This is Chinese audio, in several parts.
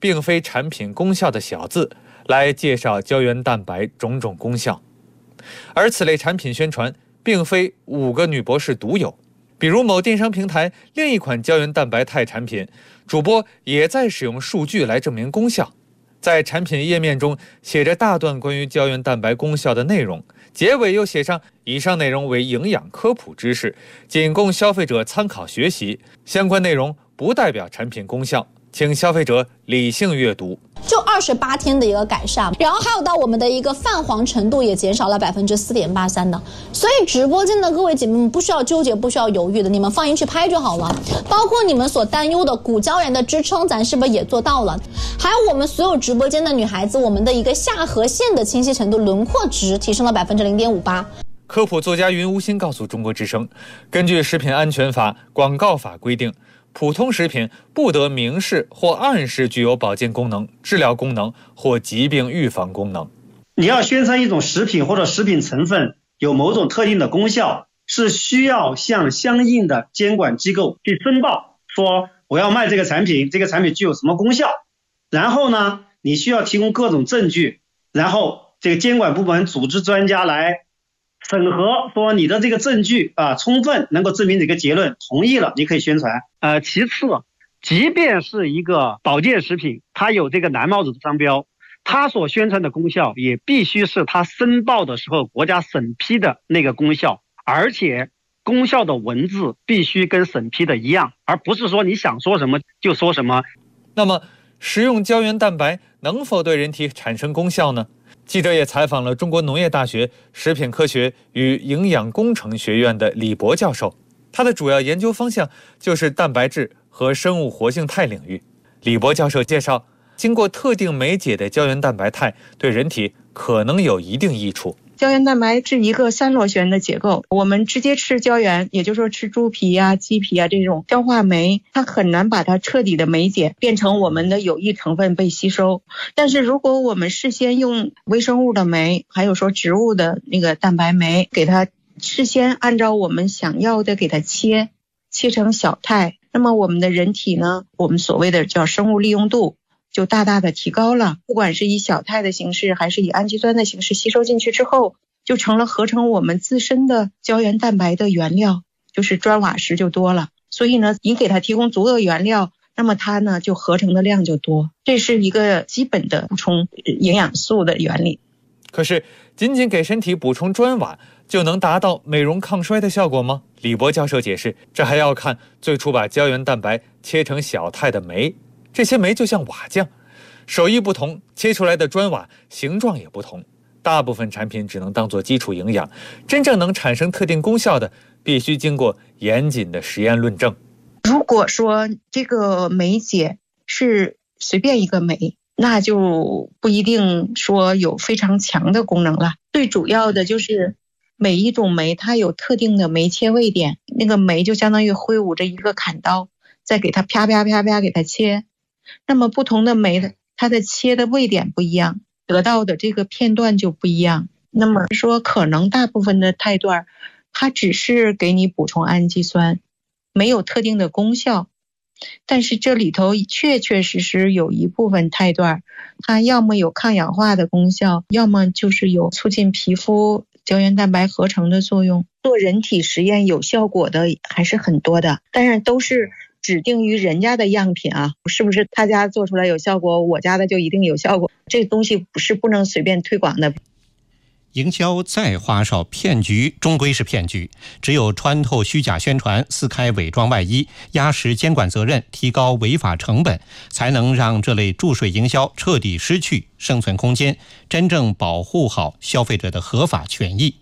并非产品功效的小字来介绍胶原蛋白种种功效。而此类产品宣传并非5个女博士独有，比如某电商平台另一款胶原蛋白肽产品，主播也在使用数据来证明功效。在产品页面中写着大段关于胶原蛋白功效的内容，结尾又写上以上内容为营养科普知识，仅供消费者参考学习，相关内容不代表产品功效，请消费者理性阅读。 就28天的一个改善，然后还有到我们的一个泛黄程度也减少了4.83%的，所以直播间的各位姐妹们不需要纠结，不需要犹豫的，你们放心去拍就好了。包括你们所担忧的骨胶原的支撑，咱是不是也做到了？还有我们所有直播间的女孩子，我们的一个下颌线的清晰程度、轮廓值提升了0.58%。 科普作家云无心告诉中国之声，根据食品安全法、广告法规定，普通食品不得明示或暗示具有保健功能、治疗功能或疾病预防功能。 你要宣传一种食品或者食品成分有某种特定的功效，是需要向相应的监管机构去申报，说我要卖这个产品，这个产品具有什么功效。然后呢，你需要提供各种证据，然后这个监管部门组织专家来审核，说你的这个证据充分能够证明这个结论，同意了你可以宣传。其次，即便是一个保健食品，它有这个蓝帽子商标，它所宣传的功效也必须是它申报的时候国家审批的那个功效，而且功效的文字必须跟审批的一样，而不是说你想说什么就说什么。 那么食用胶原蛋白能否对人体产生功效呢？记者也采访了中国农业大学食品科学与营养工程学院的李博教授，他的主要研究方向就是蛋白质和生物活性肽领域。李博教授介绍，经过特定酶解的胶原蛋白肽对人体可能有一定益处。 胶原蛋白是一个3螺旋的结构，我们直接吃胶原，也就是说吃猪皮啊、鸡皮啊这种消化酶，它很难把它彻底的酶解变成我们的有益成分被吸收。但是如果我们事先用微生物的酶，还有说植物的那个蛋白酶，给它事先按照我们想要的给它切成小肽，那么我们的人体呢，我们所谓的叫生物利用度就大大的提高了，不管是以小肽的形式还是以氨基酸的形式吸收进去之后，就成了合成我们自身的胶原蛋白的原料，就是砖瓦石就多了。所以呢，你给它提供足够的原料，那么它呢就合成的量就多，这是一个基本的补充营养素的原理。 可是仅仅给身体补充砖瓦就能达到美容抗衰的效果吗？李博教授解释，这还要看最初把胶原蛋白切成小肽的酶，这些酶就像瓦匠，手艺不同，切出来的砖瓦形状也不同。大部分产品只能当作基础营养，真正能产生特定功效的，必须经过严谨的实验论证。 如果说这个酶解是随便一个酶，那就不一定说有非常强的功能了。最主要的就是每一种酶它有特定的酶切位点，那个酶就相当于挥舞着一个砍刀，再给它啪啪啪啪给它切。那么不同的酶的它的切的位点不一样，得到的这个片段就不一样。那么说可能大部分的肽段它只是给你补充氨基酸，没有特定的功效。但是这里头确确实实有一部分肽段它要么有抗氧化的功效，要么就是有促进皮肤胶原蛋白合成的作用。做人体实验有效果的还是很多的，当然都是指定于人家的样品啊，是不是他家做出来有效果，我家的就一定有效果？这东西不能随便推广的。 营销再花哨，骗局终归是骗局。只有穿透虚假宣传，撕开伪装外衣，压实监管责任，提高违法成本，才能让这类注水营销彻底失去生存空间，真正保护好消费者的合法权益。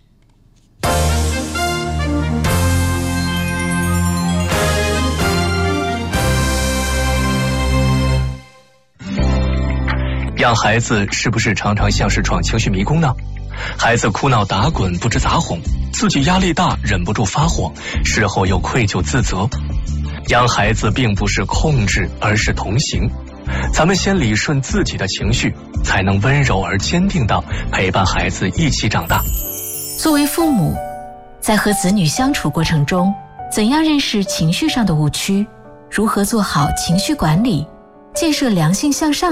养孩子是不是常常像是闯情绪迷宫呢？孩子哭闹打滚不知咋哄，自己压力大忍不住发火，事后又愧疚自责。养孩子并不是控制，而是同行。咱们先理顺自己的情绪，才能温柔而坚定地陪伴孩子一起长大。 作为父母，在和子女相处过程中，怎样认识情绪上的误区？如何做好情绪管理？建设良性向上